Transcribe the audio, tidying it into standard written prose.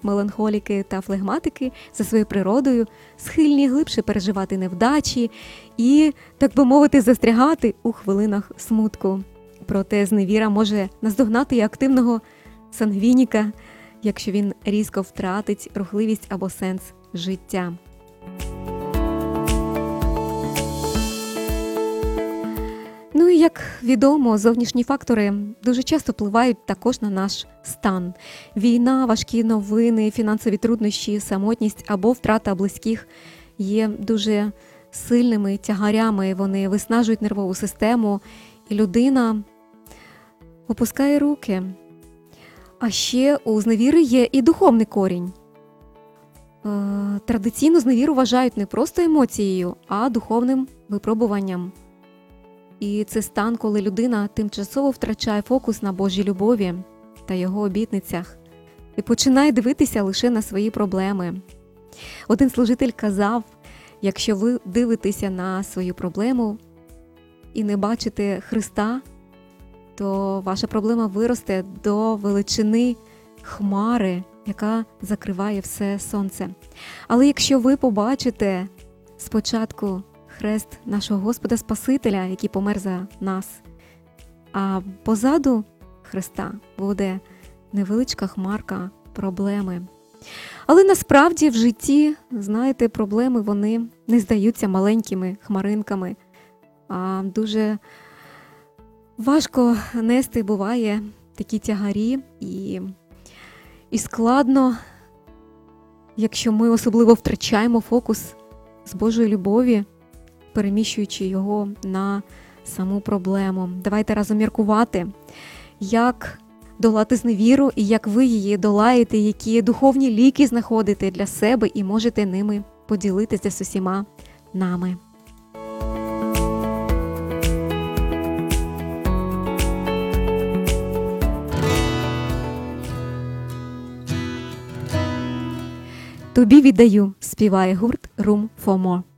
меланхоліки та флегматики за своєю природою схильні глибше переживати невдачі і, так би мовити, застрягати у хвилинах смутку. Проте зневіра може наздогнати і активного сангвініка, якщо він різко втратить рухливість або сенс життя. Ну і як відомо, зовнішні фактори дуже часто впливають також на наш стан. Війна, важкі новини, фінансові труднощі, самотність або втрата близьких є дуже сильними тягарями. Вони виснажують нервову систему, і людина опускає руки. А ще у зневіри є і духовний корінь. Традиційно зневіру вважають не просто емоцією, а духовним випробуванням. І це стан, коли людина тимчасово втрачає фокус на Божій любові та Його обітницях і починає дивитися лише на свої проблеми. Один служитель казав, якщо ви дивитеся на свою проблему і не бачите Христа, то ваша проблема виросте до величини хмари, яка закриває все сонце. Але якщо ви побачите спочатку хрест нашого Господа Спасителя, який помер за нас, а позаду Христа буде невеличка хмарка проблеми. Але насправді в житті, знаєте, проблеми, вони не здаються маленькими хмаринками, а дуже важко нести буває такі тягарі і складно, якщо ми особливо втрачаємо фокус з Божої любові, переміщуючи його на саму проблему. Давайте разом міркувати, як долати зневіру і як ви її долаєте, які духовні ліки знаходите для себе і можете ними поділитися з усіма нами. Тобі віддаю, співає гурт Room for More.